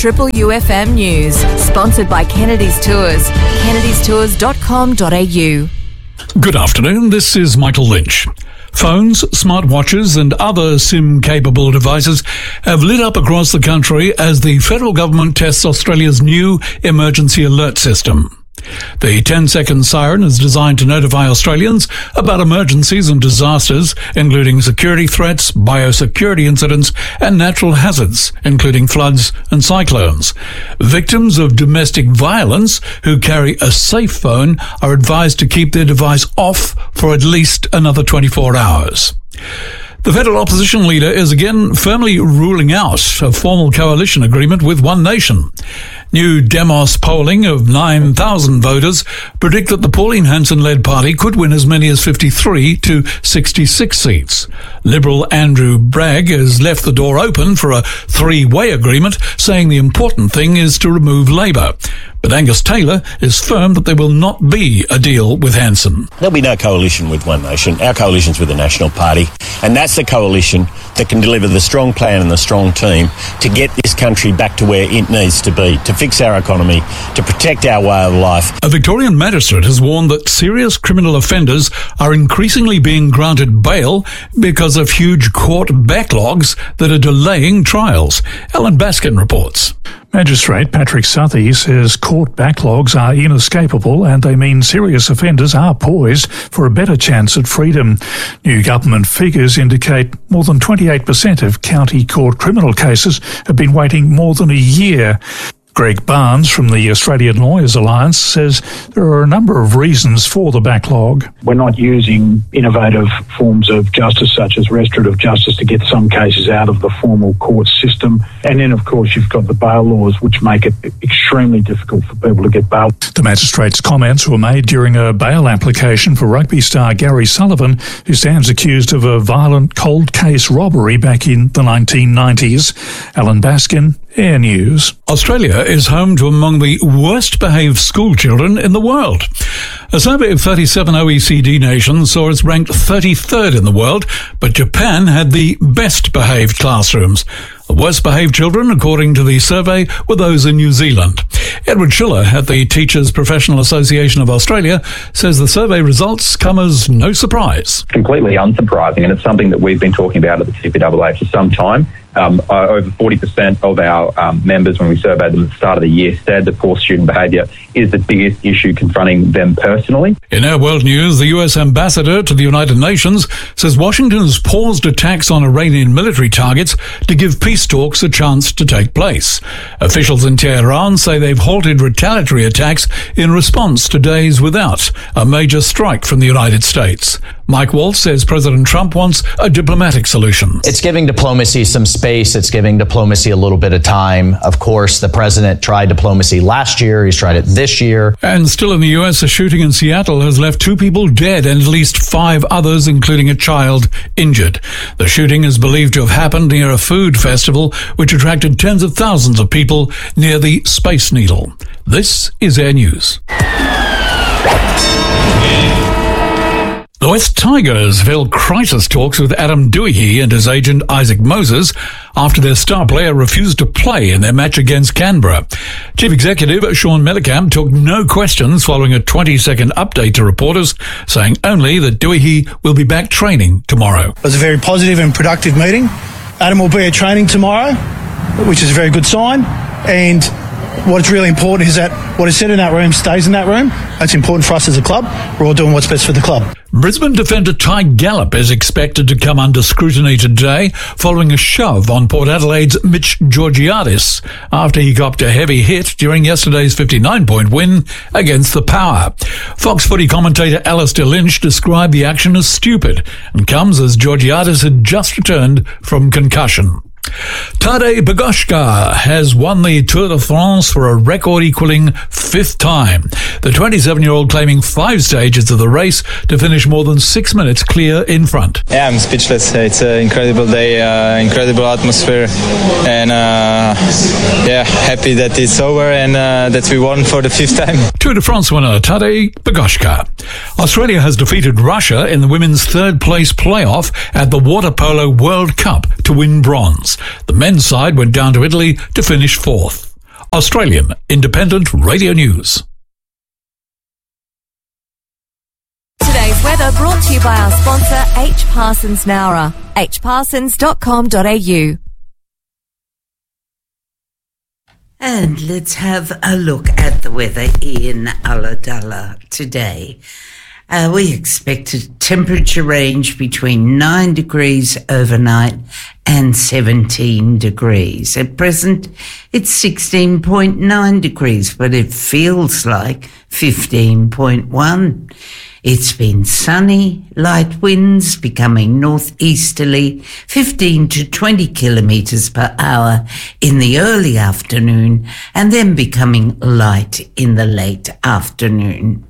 Triple UFM News, sponsored by Kennedy's Tours, kennedystours.com.au. Good afternoon, this is Michael Lynch. Phones, smartwatches and other SIM-capable devices have lit up across the country as the federal government tests Australia's new emergency alert system. The 10-second siren is designed to notify Australians about emergencies and disasters, including security threats, biosecurity incidents, and natural hazards, including floods and cyclones. Victims of domestic violence who carry a safe phone are advised to keep their device off for at least another 24 hours. The federal opposition leader is again firmly ruling out a formal coalition agreement with One Nation. New Demos polling of 9,000 voters predict that the Pauline Hanson-led party could win as many as 53 to 66 seats. Liberal Andrew Bragg has left the door open for a three-way agreement, saying the important thing is to remove Labor. But Angus Taylor is firm that there will not be a deal with Hanson. There'll be no coalition with One Nation. Our coalition's with the National Party, and that's the coalition that can deliver the strong plan and the strong team to get this country back to where it needs to be, to fix our economy, to protect our way of life. A Victorian magistrate has warned that serious criminal offenders are increasingly being granted bail because of huge court backlogs that are delaying trials. Alan Baskin reports. Magistrate Patrick Southey says court backlogs are inescapable and they mean serious offenders are poised for a better chance at freedom. New government figures indicate more than 28% of county court criminal cases have been waiting more than a year. Greg Barnes from the Australian Lawyers Alliance says there are a number of reasons for the backlog. We're not using innovative forms of justice such as restorative justice to get some cases out of the formal court system. And then, of course, you've got the bail laws, which make it extremely difficult for people to get bail. The magistrate's comments were made during a bail application for rugby star Gary Sullivan, who stands accused of a violent cold case robbery back in the 1990s. Alan Baskin, Air News. Australia is home to among the worst behaved school children in the world. A survey of 37 OECD nations saw us ranked 33rd in the world, but Japan had the best behaved classrooms. The worst behaved children, according to the survey, were those in New Zealand. Edward Schiller at the Teachers Professional Association of Australia says the survey results come as no surprise. Completely unsurprising, and it's something that we've been talking about at the TPAA for some time. Over 40% of our members, when we surveyed them at the start of the year, said that poor student behaviour is the biggest issue confronting them personally. In our world news, the US ambassador to the United Nations says Washington has paused attacks on Iranian military targets to give peace talks a chance to take place. Officials in Tehran say they've halted retaliatory attacks in response to days without a major strike from the United States. Mike Waltz says President Trump wants a diplomatic solution. It's giving diplomacy some space. It's giving diplomacy a little bit of time. Of course, the president tried diplomacy last year. He's tried it this year. And still in the US, a shooting in Seattle has left 2 people dead and at least 5 others, including a child, injured. The shooting is believed to have happened near a food festival, which attracted tens of thousands of people near the Space Needle. This is Air News. The West Tigers have held crisis talks with Adam Doohey and his agent Isaac Moses after their star player refused to play in their match against Canberra. Chief Executive Sean Mellencamp took no questions following a 20-second update to reporters, saying only that Doohey will be back training tomorrow. It was a very positive and productive meeting. Adam will be at training tomorrow, which is a very good sign, and what's really important is that what is said in that room stays in that room. That's important for us as a club. We're all doing what's best for the club. Brisbane defender Ty Gallop is expected to come under scrutiny today following a shove on Port Adelaide's Mitch Georgiadis after he copped a heavy hit during yesterday's 59-point win against the Power. Fox footy commentator Alistair Lynch described the action as stupid and comes as Georgiadis had just returned from concussion. Tadej Pogačar has won the Tour de France for a record-equaling 5th time. The 27-year-old claiming 5 stages of the race to finish more than 6 minutes clear in front. Yeah, I'm speechless. It's an incredible day, incredible atmosphere, and happy that it's over and that we won for the 5th time. Tour de France winner Tadej Pogačar. Australia has defeated Russia in the women's 3rd place playoff at the Water Polo World Cup to win bronze. The men's side went down to Italy to finish 4th. Australian Independent Radio News. Today's weather brought to you by our sponsor, H. Parsons Nowra, hparsons.com.au. And let's have a look at the weather in Ulladulla today. We expect a temperature range between 9 degrees overnight and 17 degrees. At present, it's 16.9 degrees, but it feels like 15.1. It's been sunny, light winds becoming northeasterly, 15 to 20 kilometres per hour in the early afternoon, and then becoming light in the late afternoon.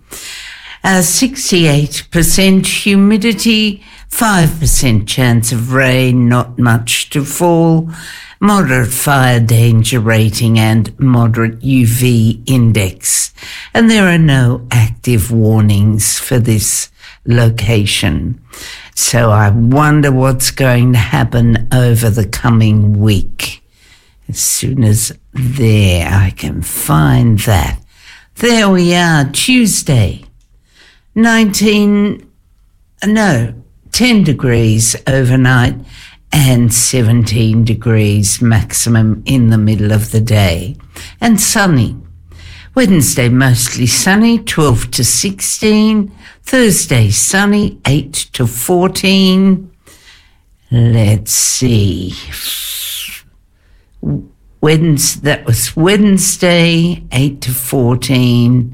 68% humidity, 5% chance of rain, not much to fall, moderate fire danger rating and moderate UV index. And there are no active warnings for this location. So I wonder what's going to happen over the coming week. As soon as I can find that. There we are, Tuesday. 10 degrees overnight and 17 degrees maximum in the middle of the day. And sunny. Wednesday mostly sunny, 12 to 16. Thursday sunny, 8 to 14. Let's see. That was Wednesday, 8 to 14.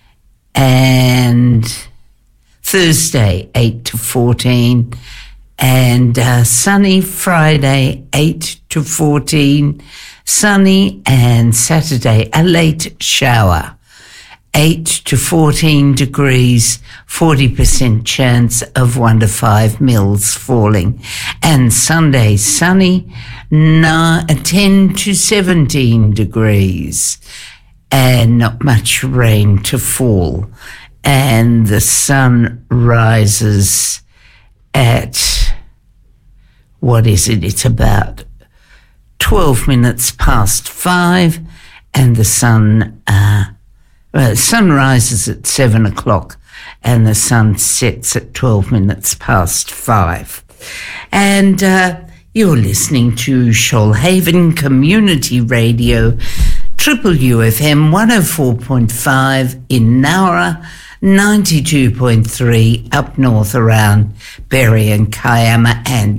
And Thursday, 8 to 14. And sunny Friday, 8 to 14. Sunny, and Saturday, a late shower. 8 to 14 degrees, 40% chance of 1 to 5 mils falling. And Sunday, sunny, 10 to 17 degrees. And not much rain to fall. And the sun rises at, it's about 12 minutes past 5, and the sun rises at 7 o'clock, and the sun sets at 12 minutes past 5. And you're listening to Shoalhaven Community Radio, Triple UFM 104.5 in Nowra, 92.3 up north around Berry and Kiama, and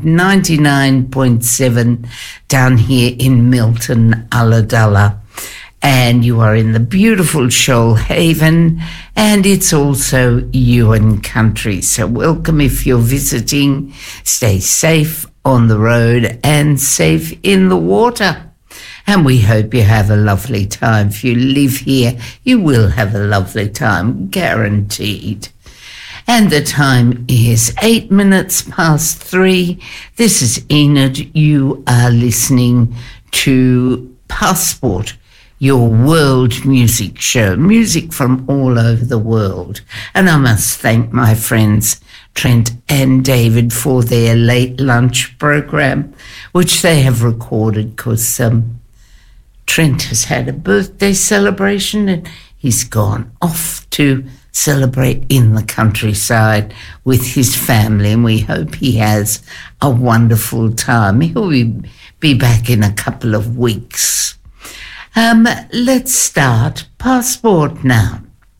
99.7 down here in Milton, Ulladulla. And you are in the beautiful Shoalhaven, and it's also Yuin country. So welcome if you're visiting. Stay safe on the road and safe in the water. And we hope you have a lovely time. If you live here, you will have a lovely time, guaranteed. And the time is 8 minutes past 3. This is Enid. You are listening to Passport, your world music show, music from all over the world. And I must thank my friends Trent and David for their late lunch program, which they have recorded because Trent has had a birthday celebration and he's gone off to celebrate in the countryside with his family, and we hope he has a wonderful time. He'll be back in a couple of weeks. Let's start Passport now.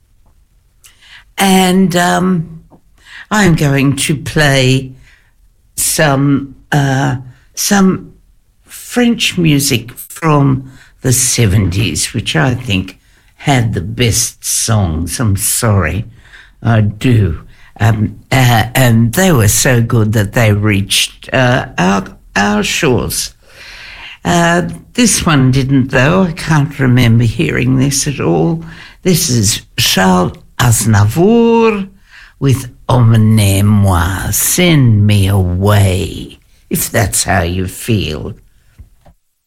And I'm going to play some French music from the 70s, which I think had the best songs. I'm sorry, I do. And they were so good that they reached our shores. This one didn't, though. I can't remember hearing this at all. This is Charles Aznavour with Emmenez-moi, send me away, if that's how you feel.